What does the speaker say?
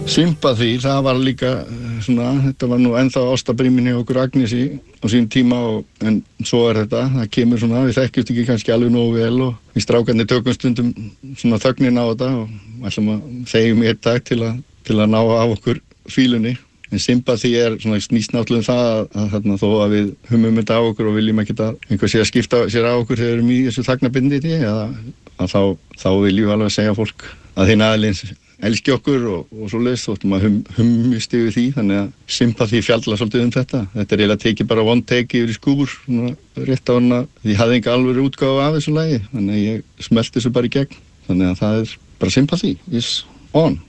Sympathy, það var líka svona, þetta var nú ennþá ástabríminni okkur Agnesi á sín tíma en svo þetta, það kemur svona, við þekkjumst ekki kannski alveg nógu vel og við strákarnir tökum stundum svona þögnin á þetta og ætlum að þegjum í einn dag til að ná af okkur fílunni. En sympathy svona snýst náttúrulega það að þarna þó að við humum þetta á okkur og viljum ekki að einhver sé að skipta sér á okkur þegar við erum í þessu þagnarbindindi eða að þá viljum við alveg segja fólk að þeir aðeins elski okkur og svoleiðis þóttum að hummist yfir því, þannig að sympathy fjallar svolítið þetta. Þetta eiginlega tekið bara one take yfir í skúfur, svona rétt á hana. Ég hafði enga alvöru útgáfu af þessu lagi, þannig að ég smelti þessu bara í gegn. Þannig að það bara sympathy is on.